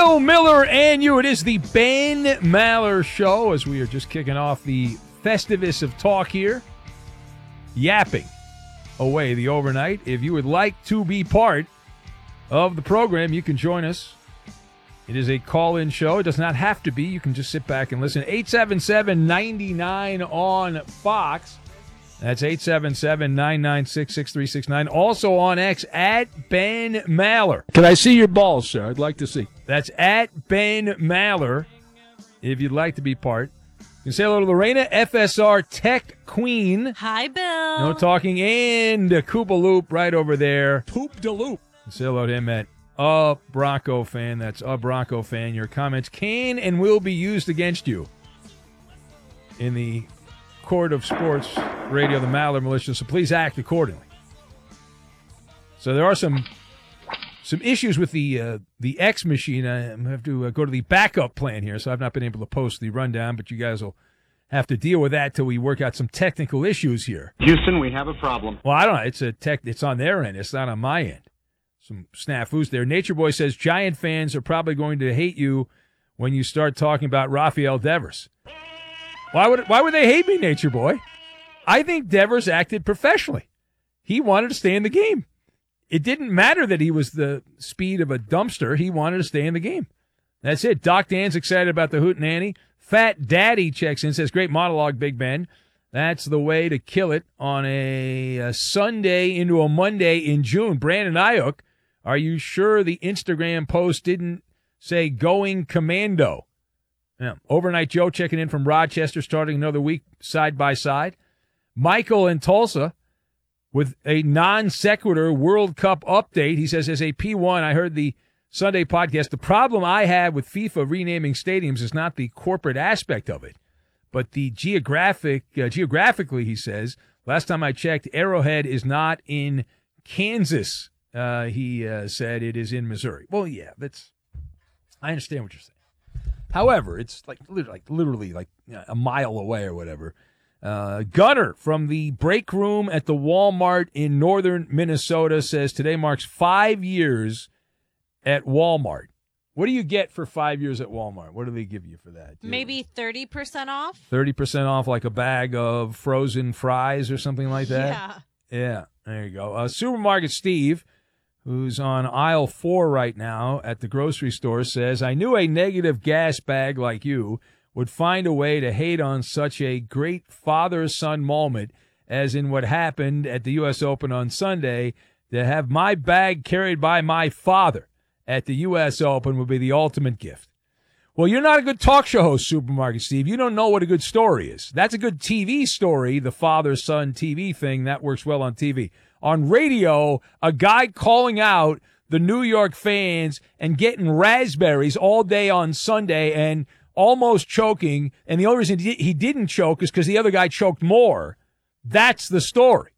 Bill Miller and you. It is the Ben Maller Show as we are just kicking off the Festivus of talk here. Yapping away the overnight. If you would like to be part of the program, you can join us. It is a call-in show. It does not have to be. You can just sit back and listen. 877-99 on Fox. That's 877-996-6369. Also on X, at Ben Maller. Can I see your balls, sir? I'd like to see. That's at Ben Maller, if you'd like to be part. You can say hello to Lorena, FSR Tech Queen. Hi, Bill. No talking. And Koopa Loop right over there. Poop de loop. Say hello to him at A Bronco Fan. That's A Bronco Fan. Your comments can and will be used against you in the court of sports radio, the Maller Militia, so please act accordingly. So there are some issues with the X machine. I have to go to the backup plan here, so I've not been able to post the rundown, but you guys will have to deal with that till we work out some technical issues here. Houston, we have a problem. Well, I don't know. It's on their end. It's not on my end. Some snafus there. Nature Boy says Giant fans are probably going to hate you when you start talking about Rafael Devers. Why would they hate me, Nature Boy? I think Devers acted professionally. He wanted to stay in the game. It didn't matter that he was the speed of a dumpster. He wanted to stay in the game. That's it. Doc Dan's excited about the Hootenanny. Fat Daddy checks in, says, great monologue, Big Ben. That's the way to kill it on a Sunday into a Monday in June. Brandon Ayuk, are you sure the Instagram post didn't say going commando? Yeah. Overnight Joe checking in from Rochester, starting another week side by side. Michael in Tulsa with a non sequitur World Cup update. He says, as a P1, I heard the Sunday podcast. The problem I have with FIFA renaming stadiums is not the corporate aspect of it, but the geographically, he says. Last time I checked, Arrowhead is not in Kansas. He said it is in Missouri. Well, yeah, I understand what you're saying. However, it's literally a mile away or whatever. Gunner from the break room at the Walmart in northern Minnesota says today marks 5 years at Walmart. What do you get for 5 years at Walmart? What do they give you for that? Maybe 30% off? 30% off, like a bag of frozen fries or something like that? Yeah. Yeah, there you go. Supermarket Steve, who's on aisle 4 right now at the grocery store, says, I knew a negative gas bag like you would find a way to hate on such a great father-son moment as in what happened at the U.S. Open on Sunday. To have my bag carried by my father at the U.S. Open would be the ultimate gift. Well, you're not a good talk show host, Supermarket Steve. You don't know what a good story is. That's a good TV story, the father-son TV thing. That works well on TV. On radio, a guy calling out the New York fans and getting raspberries all day on Sunday and almost choking, and the only reason he didn't choke is because the other guy choked more. That's the story.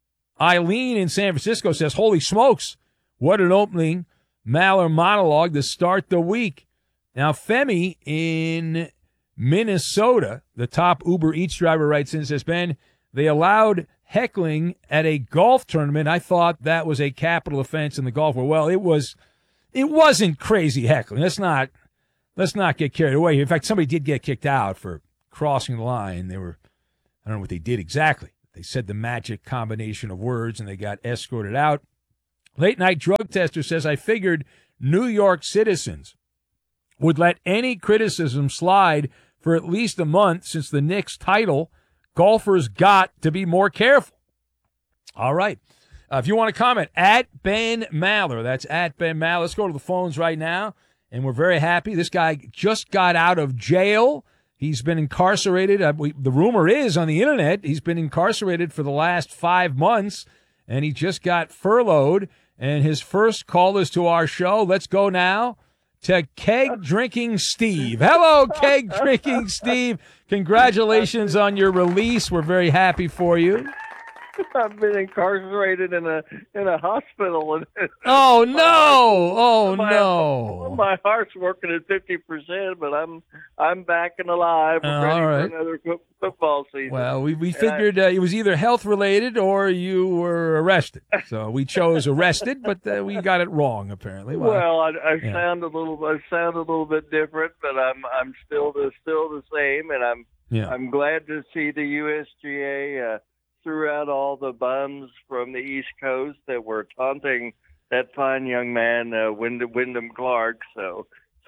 Eileen in San Francisco says, holy smokes, what an opening Maller monologue to start the week. Now, Femi in Minnesota, the top Uber Eats driver, writes in and says, Ben, they allowed heckling at a golf tournament. I thought that was a capital offense in the golf world. Well, it wasn't crazy heckling. Let's not get carried away. In fact, somebody did get kicked out for crossing the line. I don't know what they did exactly. They said the magic combination of words and they got escorted out. Late night drug tester says, I figured New York citizens would let any criticism slide for at least a month since the Knicks title. Golfers got to be more careful. All right. If you want to comment, at Ben Maller. That's at Ben Maller. Let's go to the phones right now. And we're very happy. This guy just got out of jail. He's been incarcerated. The rumor is on the internet he's been incarcerated for the last 5 months, and he just got furloughed. And his first call is to our show. Let's go now to Keg Drinking Steve. Hello, Keg Drinking Steve. Congratulations on your release. We're very happy for you. I've been incarcerated in a hospital. Oh no! Oh no! my heart's working at 50%, but I'm back and alive, ready for another football season. Well, we figured it was either health related or you were arrested. So we chose arrested, but we got it wrong apparently. Well, I sound a little bit different, but I'm still the same, and I'm glad to see the USGA threw out all the bums from the East Coast that were taunting that fine young man, Wyndham Clark. So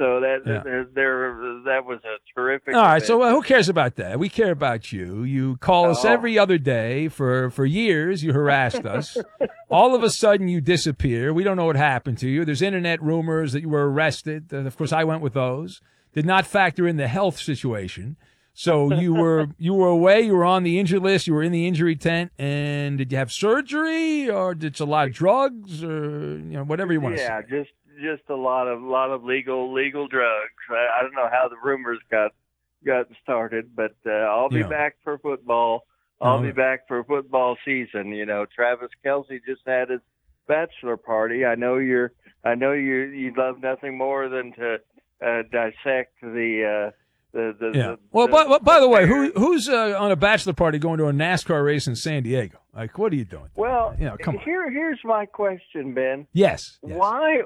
that was a terrific. All right, event. so who cares about that? We care about you. You call us every other day for years. You harassed us. All of a sudden, you disappear. We don't know what happened to you. There's internet rumors that you were arrested. Of course, I went with those. Did not factor in the health situation. So you were away. You were on the injured list. You were in the injury tent. And did you have surgery, or did you a lot of drugs, or whatever you want to say? Yeah, just a lot of legal drugs. I don't know how the rumors got started, but I'll be back for football. I'll be back for football season. Travis Kelce just had his bachelor party. I know you love nothing more than to dissect the. By the way, who's on a bachelor party going to a NASCAR race in San Diego? Like, what are you doing? Well, come on. Here's my question, Ben. Yes. Why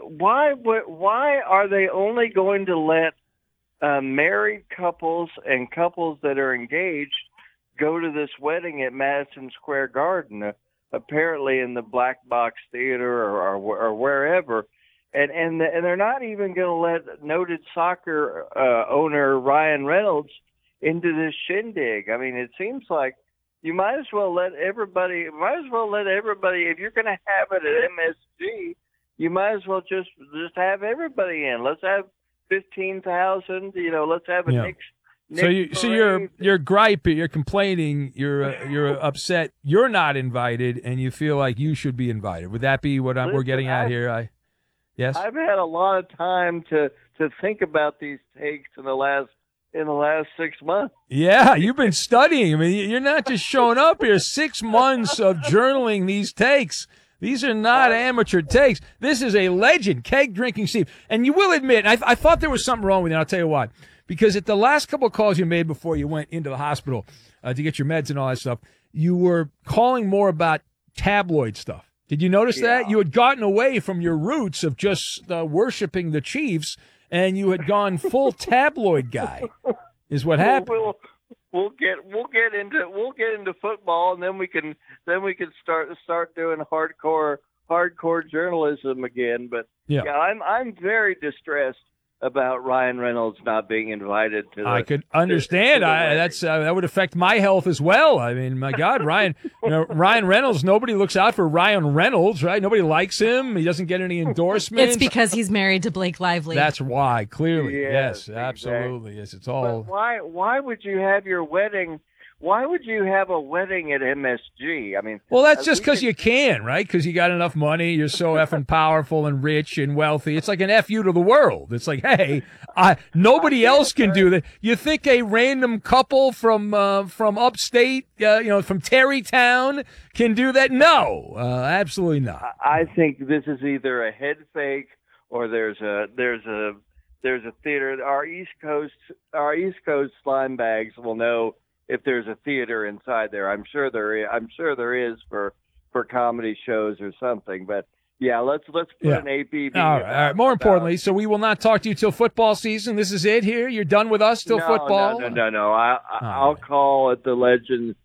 are they only going to let married couples and couples that are engaged go to this wedding at Madison Square Garden, apparently in the Black Box Theater or wherever? And they're not even going to let noted soccer owner Ryan Reynolds into this shindig. I mean, it seems like you might as well let everybody. If you're going to have it at MSG, you might as well just have everybody in. Let's have 15,000. Let's have a Knicks. So you're griping, you're complaining, you're upset. You're not invited, and you feel like you should be invited. Would that be what we're getting at here? Yes. I've had a lot of time to think about these takes in the last 6 months. Yeah, you've been studying. I mean, you're not just showing up here. 6 months of journaling these takes. These are not amateur takes. This is a legend, keg drinking Steve. And you will admit, I thought there was something wrong with you. And I'll tell you why. Because at the last couple of calls you made before you went into the hospital to get your meds and all that stuff, you were calling more about tabloid stuff. Did you notice that? You had gotten away from your roots of just worshiping the Chiefs, and you had gone full tabloid guy. Is what happened. We'll get into football, and then we can start doing hardcore journalism again. But I'm very distressed about Ryan Reynolds not being invited to. I could understand. That would affect my health as well. I mean, my God, Ryan Reynolds. Nobody looks out for Ryan Reynolds, right? Nobody likes him. He doesn't get any endorsements. It's because he's married to Blake Lively. That's why. Clearly, yes, exactly. absolutely, yes. It's all. But why would you have your wedding? Why would you have a wedding at MSG? I mean, well, that's just because you can, right? Because you got enough money. You're so effing powerful and rich and wealthy. It's like an F you to the world. It's like, hey, nobody else can do that. You think a random couple from upstate, from Terrytown can do that? No, absolutely not. I think this is either a head fake or there's a theater. Our East Coast slime bags will know if there's a theater inside there. I'm sure there is for comedy shows or something. But yeah, let's put an APB. All right. More importantly, so we will not talk to you till football season. This is it here. You're done with us till football. No. I'll call it the Legends.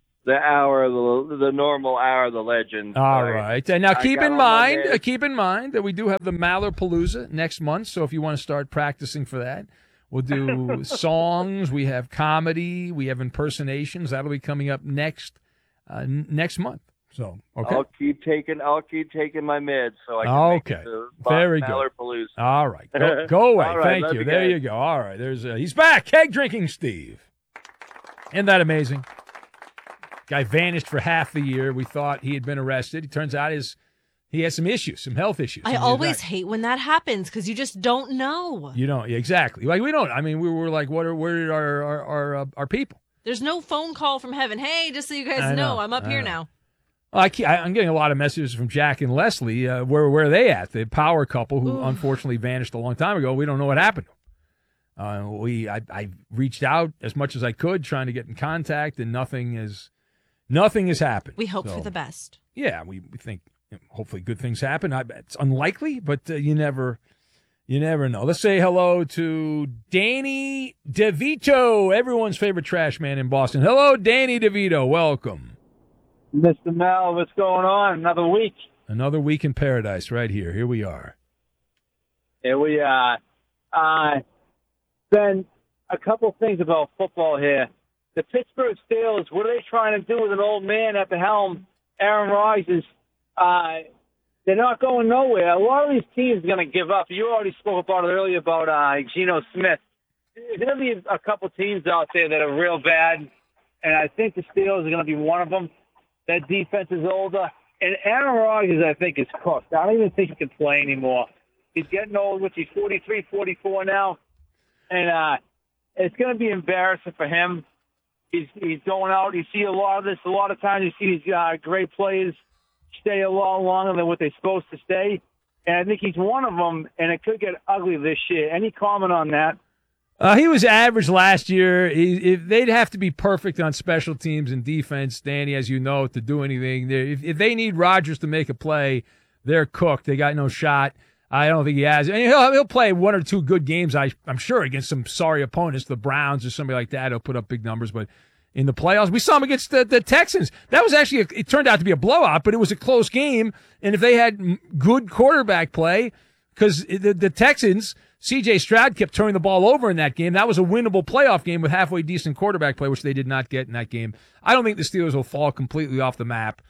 The normal hour of the Legends. All right. And now keep in mind that we do have the Mallerpalooza next month. So if you want to start practicing for that. We'll do songs. We have comedy. We have impersonations. That'll be coming up next month. So okay. I'll keep taking my meds so I can make it to very Mallerpalooza. Good. All right, go away. All right, thank you. There you go. All right, he's back. Keg drinking Steve. Isn't that amazing? Guy vanished for half the year. We thought he had been arrested. It turns out he has some issues, some health issues. I always hate when that happens because you just don't know. You don't, exactly. Like we don't. I mean, we were like, where are our people? There's no phone call from heaven. Hey, just so you guys know, I'm up here now. I'm getting a lot of messages from Jack and Leslie. Where are they at? The power couple who unfortunately vanished a long time ago. We don't know what happened to them. I reached out as much as I could, trying to get in contact, and nothing has happened. We hope for the best. Yeah, we think hopefully good things happen. It's unlikely, but you never know. Let's say hello to Danny DeVito, everyone's favorite trash man in Boston. Hello, Danny DeVito. Welcome. Mr. Mel, what's going on? Another week. Another week in paradise right here. Here we are. Here we are. Ben, a couple things about football here. The Pittsburgh Steelers, what are they trying to do with an old man at the helm? Aaron Rodgers, they're not going nowhere. A lot of these teams are going to give up. You already spoke about it earlier about Geno Smith. There's going to be a couple teams out there that are real bad, and I think the Steelers are going to be one of them. That defense is older. And Aaron Rodgers, I think, is cooked. I don't even think he can play anymore. He's getting old, which he's 43, 44 now. And it's going to be embarrassing for him. He's going out. You see a lot of this. A lot of times you see these great players stay a lot longer than what they're supposed to stay. And I think he's one of them, and it could get ugly this year. Any comment on that? He was average last year. They'd have to be perfect on special teams and defense, Danny, as you know, to do anything. If they need Rodgers to make a play, they're cooked. They got no shot. I don't think he has. And he'll play one or two good games, I'm sure, against some sorry opponents, the Browns or somebody like that. He'll put up big numbers. But in the playoffs, we saw him against the Texans. That was actually, it turned out to be a blowout, but it was a close game. And if they had good quarterback play, because the Texans, C.J. Stroud kept turning the ball over in that game. That was a winnable playoff game with halfway decent quarterback play, which they did not get in that game. I don't think the Steelers will fall completely off the map.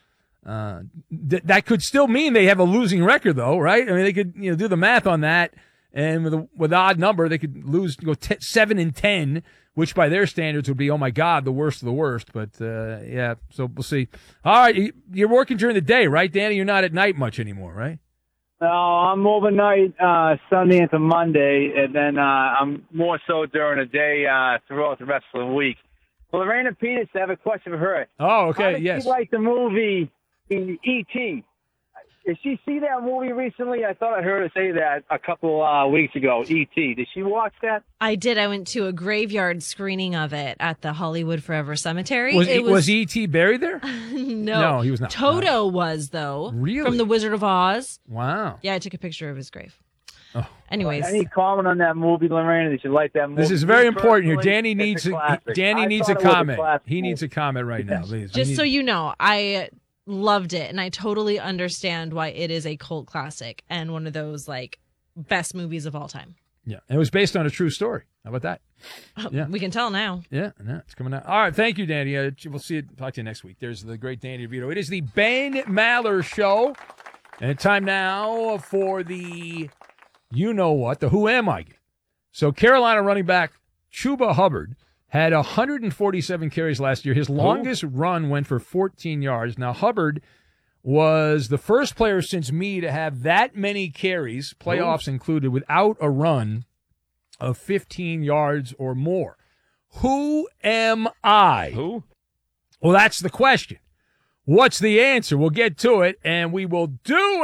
That could still mean they have a losing record, though, right? I mean, they could do the math on that, and with odd number, they could go 7-10, which by their standards would be, oh my God, the worst of the worst. But yeah, so we'll see. All right, you're working during the day, right, Danny? You're not at night much anymore, right? No, I'm overnight Sunday into Monday, and then I'm more so during the day throughout the rest of the week. Well, Lorena Peters, I have a question for her. Oh, okay, How did yes. she like the movie E.T.? Did she see that movie recently? I thought I heard her say that a couple weeks ago, E.T. Did she watch that? I did. I went to a graveyard screening of it at the Hollywood Forever Cemetery. Was E.T. buried there? No, he was not. Toto was, though. Really? From The Wizard of Oz. Wow. Yeah, I took a picture of his grave. Oh. Anyways. Any comment on that movie, Lorena? Did you like that movie? This is very important here. Danny It's needs a classic. Danny I needs thought a it was comment. classic He movie. needs a comment right now, please. Just so you know, I loved it, and I totally understand why it is a cult classic and one of those best movies of all time. Yeah, it was based on a true story. How about that? Yeah. We can tell now. Yeah, it's coming out. All right, thank you, Danny. We'll see you. Talk to you next week. There's the great Danny DeVito. It is the Ben Maller Show, and time now for the you-know-what, the Who Am I game. So Carolina running back Chuba Hubbard had 147 carries last year. His longest run went for 14 yards. Now, Hubbard was the first player since me to have that many carries, playoffs included, without a run of 15 yards or more. Who am I? Who? Well, that's the question. What's the answer? We'll get to it, and we will do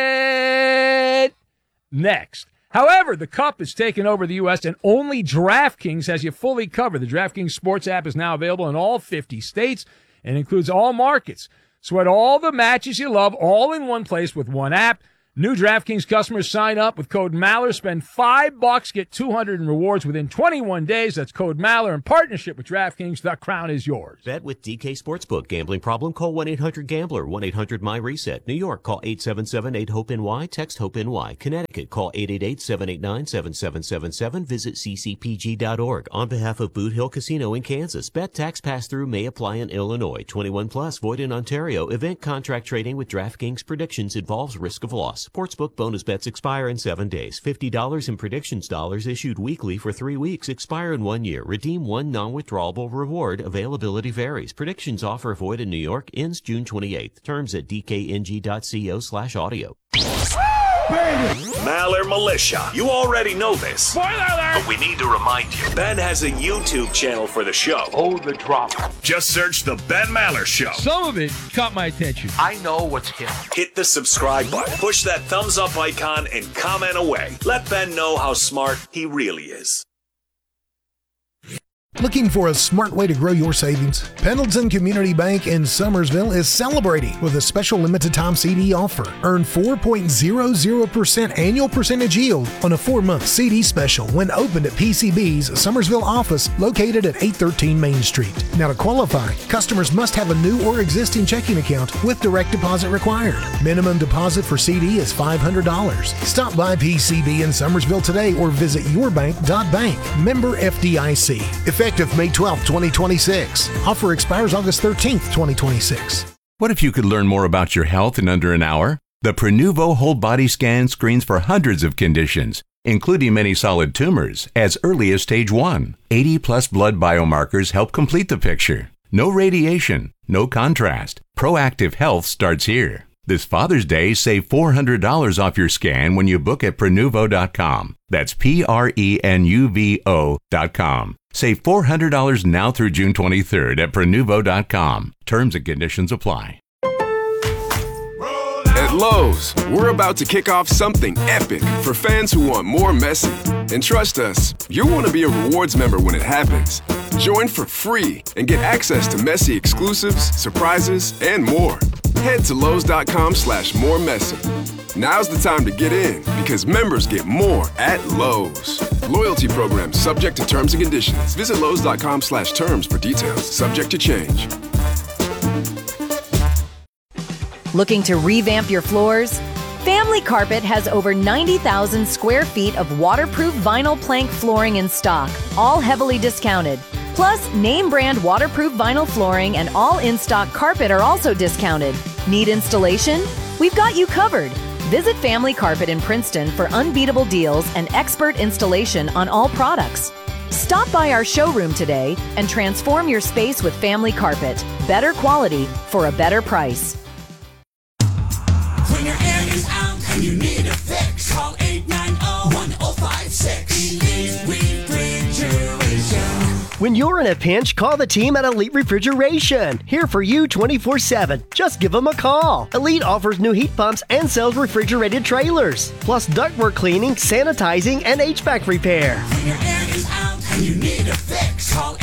it next. However, the Cup is taking over the U.S., and only DraftKings has you fully covered. The DraftKings Sports app is now available in all 50 states and includes all markets. Sweat all the matches you love all in one place with one app. New DraftKings customers sign up with code Maller, spend $5, get $200 in rewards within 21 days. That's code Maller in partnership with DraftKings. The crown is yours. Bet with DK Sportsbook. Gambling problem? Call 1-800-GAMBLER. 1-800-MY-RESET. New York, call 877-8-HOPE-NY. Text HOPE-NY. Connecticut, call 888-789-7777. Visit ccpg.org. On behalf of Boot Hill Casino in Kansas, bet tax pass-through may apply in Illinois. 21 plus, void in Ontario. Event contract trading with DraftKings predictions involves risk of loss. Sportsbook bonus bets expire in 7 days. $50 in predictions dollars issued weekly for 3 weeks. Expire in 1 year. Redeem one non-withdrawable reward. Availability varies. Predictions offer void in New York. Ends June 28th. Terms at dkng.co/audio. Maller Militia. You already know this. Spoiler alert! But we need to remind you. Ben has a YouTube channel for the show. Oh, the drama. Just search The Ben Maller Show. Some of it caught my attention. I know what's hip. Hit the subscribe button. Push that thumbs up icon and comment away. Let Ben know how smart he really is. Looking for a smart way to grow your savings? Pendleton Community Bank in Summersville is celebrating with a special limited time CD offer. Earn 4.00% annual percentage yield on a 4-month CD special when opened at PCB's Summersville office located at 813 Main Street. Now to qualify, customers must have a new or existing checking account with direct deposit required. Minimum deposit for CD is $500. Stop by PCB in Summersville today or visit yourbank.bank. Member FDIC. Effective May 12, 2026. Offer expires August 13, 2026. What if you could learn more about your health in under an hour? The Prenuvo Whole Body Scan screens for hundreds of conditions, including many solid tumors, as early as stage 1. 80-plus blood biomarkers help complete the picture. No radiation, no contrast. Proactive health starts here. This Father's Day, save $400 off your scan when you book at Prenuvo.com. That's Prenuvo.com. Save $400 now through June 23rd at Prenuvo.com. Terms and conditions apply. At Lowe's, we're about to kick off something epic for fans who want more Messi. And trust us, you'll want to be a rewards member when it happens. Join for free and get access to Messi exclusives, surprises, and more. Head to Lowe's.com/moremessy. Now's the time to get in because members get more at Lowe's. Loyalty program subject to terms and conditions. Visit Lowe's.com/terms for details. Subject to change. Looking to revamp your floors? Family Carpet has over 90,000 square feet of waterproof vinyl plank flooring in stock, all heavily discounted. Plus, name brand waterproof vinyl flooring and all in-stock carpet are also discounted. Need installation? We've got you covered. Visit Family Carpet in Princeton for unbeatable deals and expert installation on all products. Stop by our showroom today and transform your space with Family Carpet. Better quality for a better price. When your air is out and you need a fix, call 890-1056. Elite Refrigeration. When you're in a pinch, call the team at Elite Refrigeration. Here for you 24/7. Just give them a call. Elite offers new heat pumps and sells refrigerated trailers, plus ductwork cleaning, sanitizing, and HVAC repair. When your air is out and you need a fix, call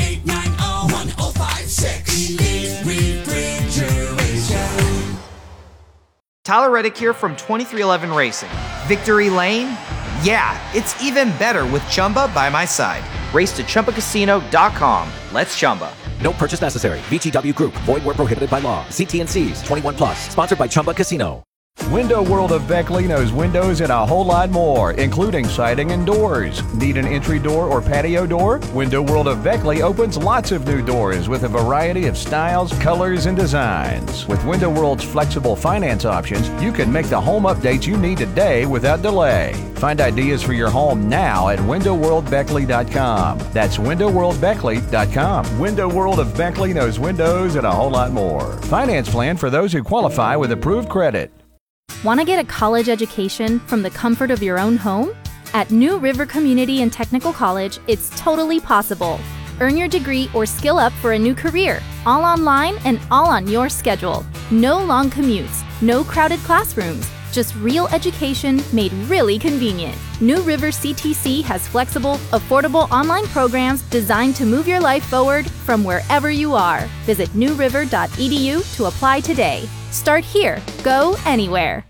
890-1056. Elite Refrigeration. Tyler Reddick here from 2311 Racing. Victory Lane? Yeah, it's even better with Chumba by my side. Race to ChumbaCasino.com. Let's Chumba. No purchase necessary. VGW Group. Void where prohibited by law. See T&Cs. 21 plus. Sponsored by Chumba Casino. Window World of Beckley knows windows and a whole lot more, including siding and doors. Need an entry door or patio door? Window World of Beckley opens lots of new doors with a variety of styles, colors, and designs. With Window World's flexible finance options, you can make the home updates you need today without delay. Find ideas for your home now at WindowWorldBeckley.com. That's WindowWorldBeckley.com. Window World of Beckley knows windows and a whole lot more. Finance plan for those who qualify with approved credit. Want to get a college education from the comfort of your own home? At New River Community and Technical College, it's totally possible. Earn your degree or skill up for a new career, all online and all on your schedule. No long commutes, no crowded classrooms, just real education made really convenient. New River CTC has flexible, affordable online programs designed to move your life forward from wherever you are. Visit newriver.edu to apply today. Start here. Go anywhere.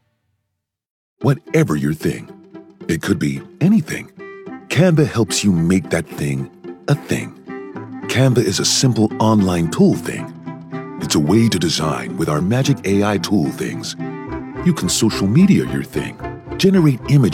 Whatever your thing, it could be anything. Canva helps you make that thing a thing. Canva is a simple online tool thing. It's a way to design with our magic AI tool things. You can social media your thing, generate images